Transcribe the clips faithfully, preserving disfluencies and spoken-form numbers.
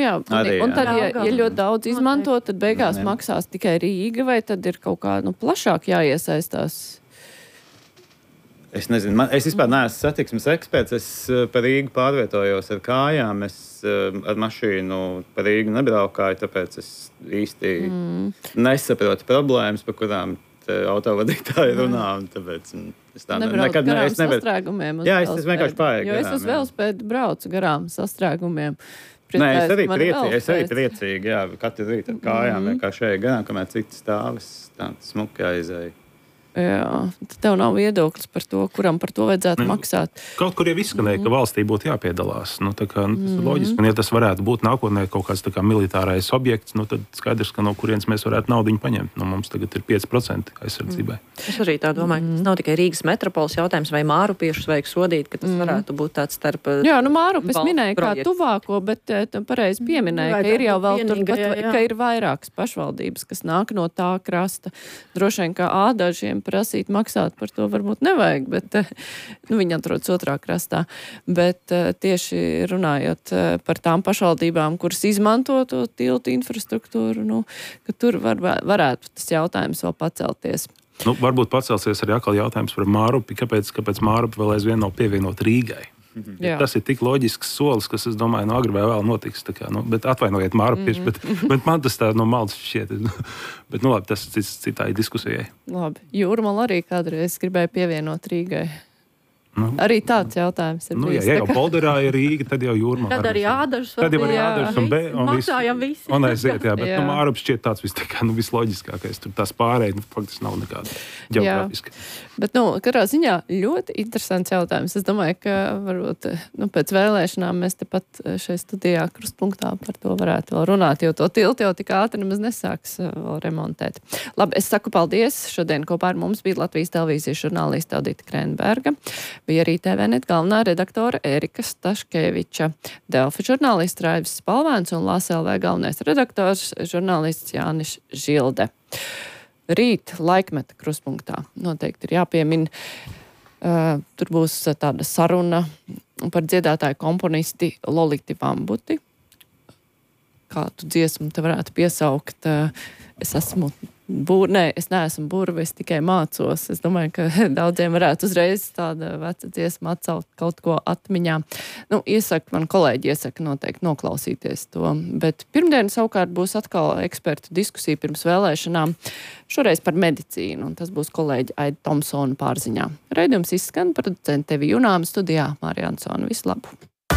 jā, un, Arī, un tad, ja, jā. ja ļoti daudz izmanto, tad beigās Jā, jā. maksās tikai Rīga, vai tad ir kaut kā, nu, plašāk jāiesaistās? Es nezinu, man, es vispār neesmu satiksmes eksperts. Es uh, pa Rīgu pārvietojos ar kājām. Es uh, ar mašīnu pa Rīgu nebraukāju, tāpēc es īsti mm. nesaprotu problēmas, par kurām autovadītāji runā. Un tāpēc es tā ne, nekad ne, es nevaru. Sastrēgumiem uz Jā, es, es velospēdu. vienkārši pārēju Jo es garām, uz jā. velospēdu braucu garām sastrēgumiem. Nē, es arī, Man priecīgi, es arī velospēds. priecīgi, jā, katru rītu ar kājām, mm. vienkārši eju garām, kamēr citi stāvis, tā smuki aizēja. Jā, tad tev nav viedoklis par to, kuram par to vajadzētu Ne. maksāt. Kaut kur jau izskanēja, ka valstī būtu jāpiedalās. Nu, tā kā, nu, tas ir loģiski. Un, ja tas varētu būt nākotnē kaut kāds tā kā militārais objekts, nu, tad skaidrs, ka no kurienes mēs varētu naudiņu paņemt. Nu, mums tagad ir pieci procenti aizsardzībai. Es arī tā domāju, ka tas nav tikai Rīgas metropoles jautājums, vai mārupiešus vajag sodīt, ka tas varētu būt tāds starp. Jā, nu Mārup, es valsts minēju kā projekts. tuvāko, bet eh, tu pareizi pieminēji, Vai ka tā ir jau būtu vēl tur, vienīgajā, bet, jā. ka ir vairākas pašvaldības, kas nāk no tā krasta. Droši vien, ka ādažiem prasīt maksāt par to varbūt nevajag, bet eh, nu, viņi atrodas otrā krastā. Bet eh, tieši runājot eh, par tām pašvaldībām, kuras izmanto to tiltu infrastruktūru, nu, ka tur var, varētu tas jautājums vēl pacelties. Nu, varbūt pacelsies arī atkal jautājums par Mārupi. Kāpēc, kāpēc Mārupi vēl aizvien nav pievienot Rīgai? Ja tas ir tik loģisks solis, kas, es domāju, no agri vai vēl notiks. Tā kā, nu, bet atvainojiet, Mārupieši, mm -hmm. bet, bet man tas tā no malas šķiet. Bet, nu labi, tas ir citai diskusijai. Labi. Jūrmala arī kādreiz gribēja pievienot Rīgai. Nu, Arī tāds jautājums ir nu, jā, bijis. ja Tā jau kā- Polderā ir Rīga, tad jau Jūrmala. Tad arī ādažus var Tad jau arī Jā. ādars un B. Un viss- Maksājam visi. Un aiziet, jā, bet Jā. nu, Mārups šķiet tāds vis, tā kā, nu, visloģiskākais. Tur tās pārēj, nu, faktiski nav nekāda ģeogrāfiska. Bet, nu, katrā ziņā ļoti interesants jautājums. Es domāju, ka varbūt nu, pēc vēlēšanām mēs tepat šeit studijā krustpunktā par to varētu vēl runāt, jo to tiltu jau tik ātri nemaz nesāks uh, vēl remontēt. Labi, es saku paldies. Šodien kopā ar mums bija Latvijas televīzijas žurnāliste Audita Krēnberga. Bija arī T V net galvenā redaktore Erika Staškeviča, Delfi žurnālists Raivis Spalvēns un Lās L V galvenais redaktors žurnālists Jānis Žilde. Rīt laikmeta krustpunktā noteikti ir jāpiemina. Uh, tur būs tāda saruna par dziedātāju komponisti Loliti Vambuti. Kādu dziesmu te varētu piesaukt? Uh, es esmu būr, nē, es neesmu burve, es tikai mācos. Es domāju, ka daudziem varētu uzreiz tāda veca dziesma atcelt kaut ko atmiņā. Nu, iesaka, man kolēģi iesaka noteikti noklausīties to. Bet pirmdien savukārt būs atkal ekspertu diskusija pirms vēlēšanām. Šoreiz par medicīnu, un tas būs kolēģi Aida Tomsona pārziņā. Raidījums izskan producente Tevi Junām studijā Mārija Ansona. Visu labu!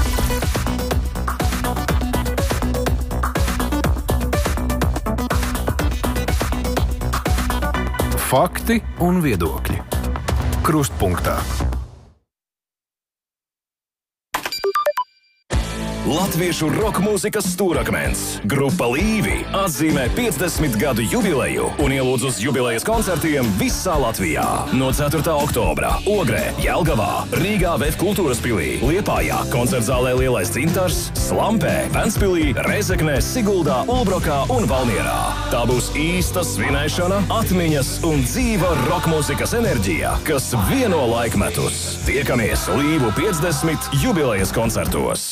Fakti un viedokļi. Krustpunktā. Latviešu roka mūzikas stūrakmens Grupa Līvi atzīmē piecdesmit gadu jubileju un ielūdz uz jubilejas koncertiem visā Latvijā. No ceturtā oktobra Ogrē, Jelgavā, Rīgā Vēf kultūras pilī, Liepājā, koncertzālē Lielais Dzintars, Slampē, Ventspilī, Rezeknē, Siguldā, Ulbrokā un Valmierā. Tā būs īsta svinēšana, atmiņas un dzīva roka mūzikas enerģija, kas vieno laikmetus. Tiekamies Līvu piecdesmit jubilejas koncertos.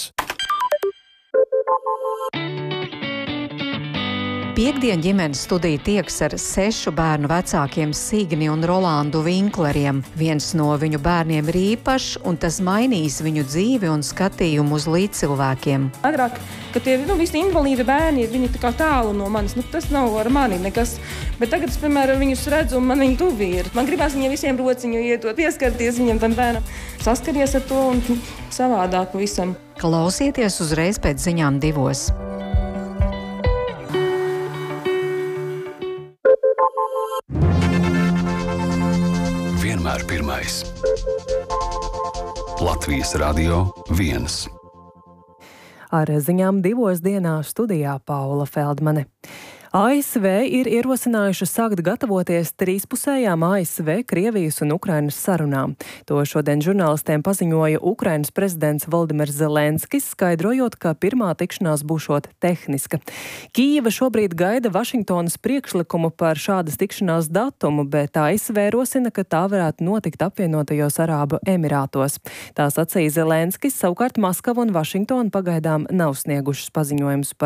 Piektdien ģimenes studija tieks ar sešu bērnu vecākiem Signi un Rolandu Vinkleriem. Viens no viņu bērniem ir īpašs, un tas mainīs viņu dzīvi un skatījumu uz līdzcilvēkiem. Agrāk, kad tie nu, visi invalīdi bērni ir, viņi tā kā tālu no manis, nu, tas nav ar mani nekas. Bet tagad es, piemēram, viņus redzu un man viņi tuvi ir. Man gribās viņiem visiem rociņu ietot, pieskarties viņiem tam bērnam. Saskaries ar to un savādāk visam. Klausieties uzreiz pēc ziņām divos. Vienmēr pirmais. Latvijas radio viens. Ar ziņām divos dienā studijā Paula Feldmane. A S V ir ierosinājuši sākt gatavoties trīspusējām A S V, Krievijas un Ukrainas sarunām. To šodien žurnālistiem paziņoja Ukrainas prezidents Voldimirs Zelenskis, skaidrojot, ka pirmā tikšanās būšot tehniska. Kijeva šobrīd gaida Vašingtonas priekšlikumu par šādas tikšanās datumu, bet A S V rosina, ka tā varētu notikt apvienotajos Arābu Emirātos. Tā sacīja Zelenskis, savukārt Maskava un Vašingtona pagaidām nav sniegušas paziņojumus par